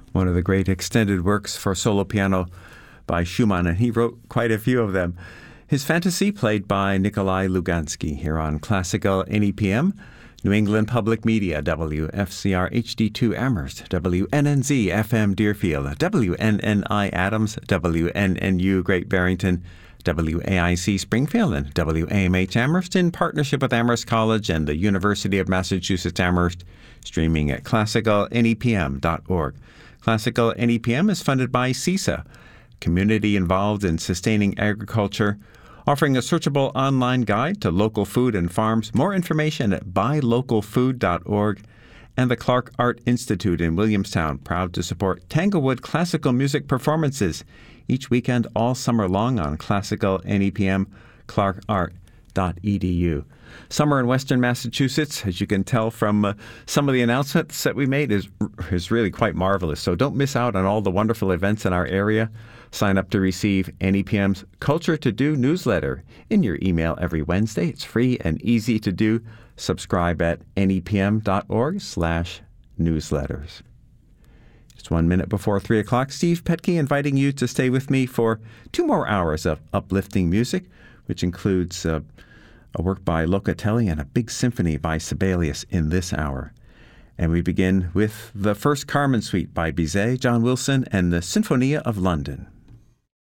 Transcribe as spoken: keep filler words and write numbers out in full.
one of the great extended works for solo piano by Schumann, and he wrote quite a few of them. His Fantasy, played by Nikolai Lugansky, here on Classical N E P M, New England Public Media, W F C R H D two Amherst, W N N Z F M Deerfield, W N N I Adams, W N N U Great Barrington, W A I C Springfield, and W A M H Amherst, in partnership with Amherst College and the University of Massachusetts Amherst, streaming at classical N E P M dot org. Classical N E P M is funded by CISA, community involved in sustaining agriculture, offering a searchable online guide to local food and farms. More information at buy local food dot org. And the Clark Art Institute in Williamstown, proud to support Tanglewood classical music performances each weekend all summer long on Classical N E P M, clark art dot e d u. Summer in Western Massachusetts, as you can tell from uh, some of the announcements that we made, is, is really quite marvelous. So don't miss out on all the wonderful events in our area. Sign up to receive N E P M's Culture to Do newsletter in your email every Wednesday. It's free and easy to do. Subscribe at N E P M dot org slash newsletters. It's one minute before three o'clock. Steve Petke inviting you to stay with me for two more hours of uplifting music, which includes uh, a work by Locatelli and a big symphony by Sibelius in this hour. And we begin with the first Carmen Suite by Bizet, John Wilson, and the Sinfonia of London.